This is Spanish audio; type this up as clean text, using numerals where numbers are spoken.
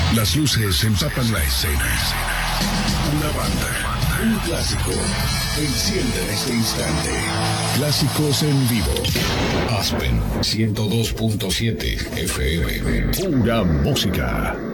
Las luces empapan la escena. Una banda, un clásico, enciende en este instante. Clásicos en vivo. Aspen 102.7 FM. Pura música.